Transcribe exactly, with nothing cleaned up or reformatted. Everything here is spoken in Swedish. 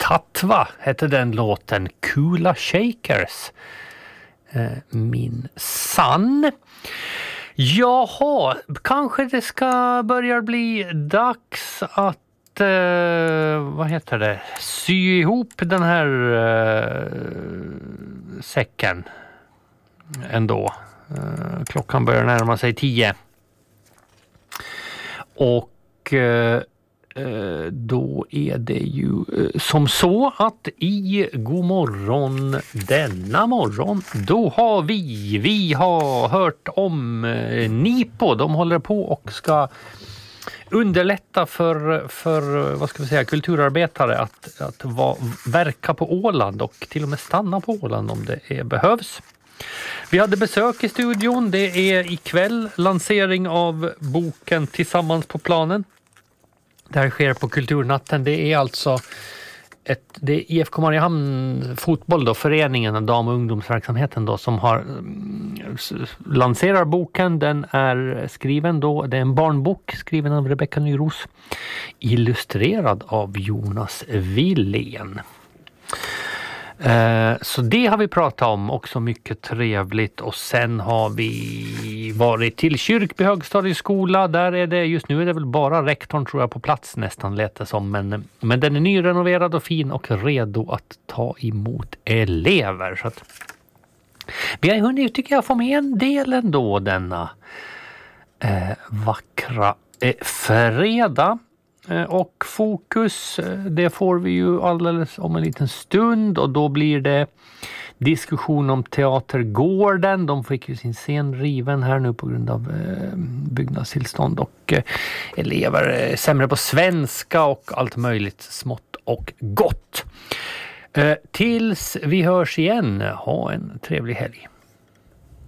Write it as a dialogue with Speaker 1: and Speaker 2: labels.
Speaker 1: Katva hette den låten. Kula Shakers. Eh, min sann. Jaha, kanske det ska börja bli dags att eh, vad heter det? Sy ihop den här eh, säcken ändå. Eh, klockan börjar närma sig tio. Och eh, då är det ju som så att i God morgon denna morgon, då har vi, vi har hört om Nipo. De håller på och ska underlätta för, för vad ska vi säga, kulturarbetare att, att va, verka på Åland och till och med stanna på Åland om det är, behövs. Vi hade besök i studion. Det är ikväll lansering av boken Tillsammans på planen. Det här sker på Kulturnatten. Det är alltså ett, det är I F K Mariehamn fotboll då, föreningen och dam- och ungdomsverksamheten då, som har mm, lanserar boken. Den är skriven då, det är en barnbok skriven av Rebecka Nyros, illustrerad av Jonas Willén. Eh, så det har vi pratat om, också mycket trevligt. Och sen har vi varit till Kyrkby högstadieskola. Där är det, just nu är det väl bara rektorn tror jag på plats nästan, lät det som. Men, men den är nyrenoverad och fin och redo att ta emot elever. Så att vi har hunnit, tycker jag, få med en del ändå denna eh, vackra eh, fredag. Och fokus, det får vi ju alldeles om en liten stund, och då blir det diskussion om Teatergården. De fick ju sin scen riven här nu på grund av eh, byggnadstillstånd, och eh, elever sämre på svenska och allt möjligt smått och gott. Eh, tills vi hörs igen, ha en trevlig helg.